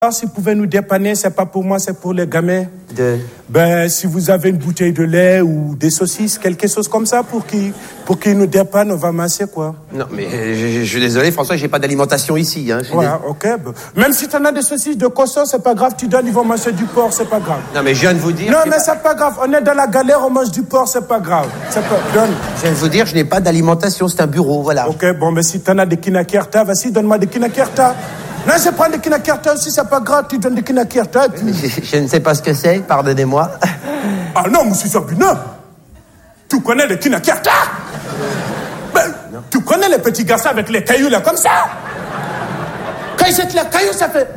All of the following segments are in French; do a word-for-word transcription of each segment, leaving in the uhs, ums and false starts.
Si vous pouvez nous dépanner, c'est pas pour moi, c'est pour les gamins. De... Ben, si vous avez une bouteille de lait ou des saucisses, quelque chose comme ça, pour qu'ils pour qu'ils nous dépannent, on va masser, quoi. Non, mais je, je suis désolé, François, j'ai pas d'alimentation ici. Hein, ouais, dé... ok. Ben, même si t'en as des saucisses de cochon, c'est pas grave, tu donnes, ils vont manger du porc, c'est pas grave. Non, mais je viens de vous dire... Non, mais pas... c'est pas grave, on est dans la galère, on mange du porc, c'est pas grave. C'est pas... Donne. Je viens de vous dire, je n'ai pas d'alimentation, c'est un bureau, voilà. Ok, bon, mais si t'en as des kinakerta, vas-y, donne-moi des kinakerta. Non, je prends des kinakerta aussi, c'est pas grave, tu donnes des kinakerta. Puis... Je, je ne sais pas ce que c'est, pardonnez-moi. Ah non, monsieur Sabina, tu connais les kinakerta? Ben, tu connais les petits garçons avec les cailloux là, comme ça? Quand ils jettent les cailloux, ça fait...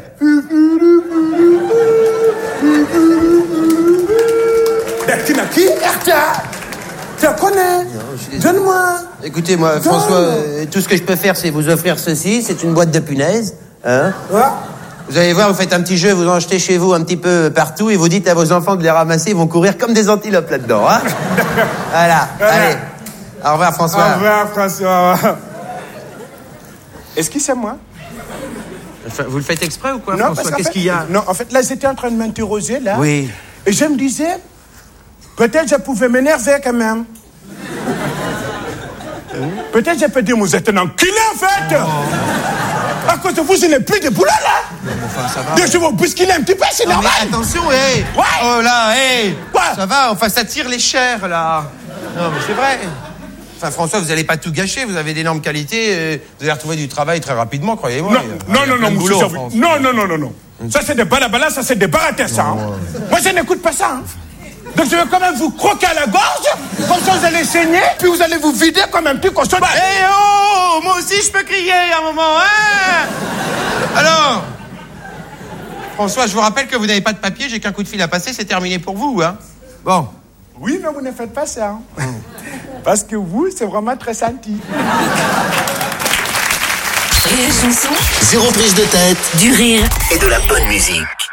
Des kinakerta. Tu connais? Donne-moi. Écoutez, moi, Donne. François, euh, tout ce que je peux faire, c'est vous offrir ceci. C'est une boîte de punaises. Hein? Ouais. Vous allez voir, vous faites un petit jeu, vous en jetez chez vous un petit peu partout et vous dites à vos enfants de les ramasser, ils vont courir comme des antilopes là-dedans. Hein? Voilà. Voilà. Allez. Au revoir, François. Au revoir, François. Est-ce que c'est moi? Enfin, vous le faites exprès ou quoi, non, François? Qu'est-ce fait, qu'il y a? Non, en fait, là, j'étais en train de m'interroger, là. Oui. Et je me disais, peut-être je pouvais m'énerver quand même. Peut-être je peux dire, vous êtes un enculé, en fait. Oh. À cause de vous, je n'ai plus de boulot, là. Enfin, ça va. Donc, je vais vous bousculer un petit peu, c'est normal. Mais attention, hé. Hey. Ouais. Oh là, hé. Hey. Quoi? Ça va, enfin, ça tire les chairs, là. Non, mais c'est vrai. Enfin, François, vous n'allez pas tout gâcher, vous avez d'énormes qualités, euh, vous allez retrouver du travail très rapidement, croyez-moi. Non, il, non, il non, non, boulot, monsieur Savi. Non, non, non, non, non. Ça, c'est des balabala, ça, c'est des baratés, ça. Hein. Moi, je n'écoute pas ça. Hein. Donc, je vais quand même vous croquer à la gorge, comme ça, vous allez saigner, puis vous allez vous vider comme un petit cochon. Hé, hey, oh, moi aussi, je peux crier à un moment, hein. Alors, François, je vous rappelle que vous n'avez pas de papier, j'ai qu'un coup de fil à passer, c'est terminé pour vous, hein. Bon. Oui, mais vous ne faites pas ça. Hein. Parce que vous, c'est vraiment très senti. Rire et chanson. Zéro prise de tête. Du rire. Et de la bonne musique.